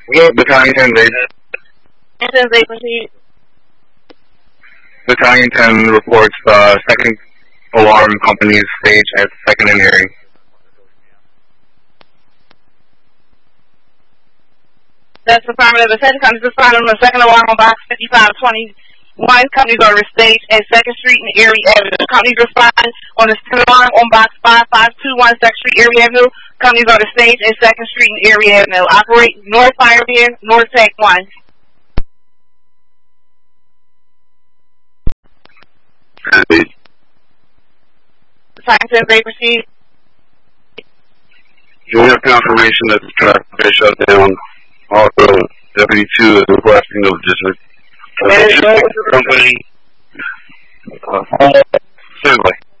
Battalion 10, they proceed. Battalion 10 reports second alarm company's stage at second and Erie. That's affirmative. The second company is responding on the second alarm on box 5521. Companies are to stage at 2nd Street and Erie Avenue. Companies respond on the second alarm on box 5521 2nd Street, Erie Avenue. Companies are to stage at 2nd Street and Erie Avenue. Operate North Fireman, North Tech 1. Battalion 10, they proceed. You have confirmation that the traffic is shut down. Also, Deputy 2 is requesting the district company. Assembly.